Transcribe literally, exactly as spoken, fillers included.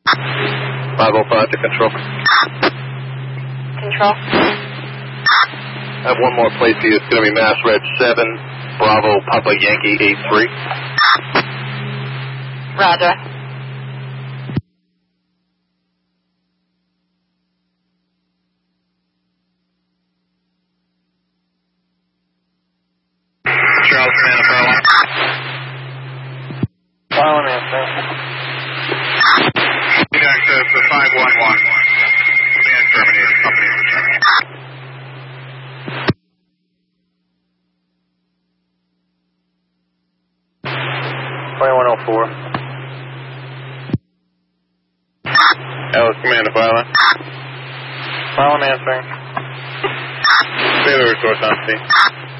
five oh five to control. Control. I have one more place for you. It's going to be Mass Red seven, Bravo, Papa Yankee eight three. Roger. Charles, Command of Fire one. Fire one answer. Access to five one one. Command terminated. Company return. twenty-one oh four. Alice, Command of Fire one. Fire one answering. Sailor resource on scene.